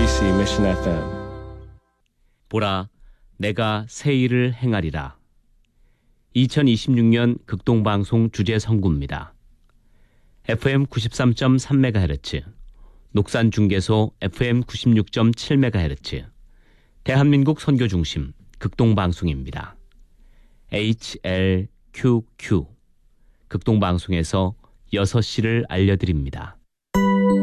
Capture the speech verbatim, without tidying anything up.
케이비씨 Mission 에프엠. 보라, 내가 새 일을 행하리라. 이천이십육 년 극동방송 주제 선구입니다. 에프엠 구십삼 점 삼 메가헤르츠, 녹산중계소 에프엠 구십육 점 칠 메가헤르츠, 대한민국 선교중심 극동방송입니다. 에이치엘큐큐, 극동방송에서 여섯 시를 알려드립니다.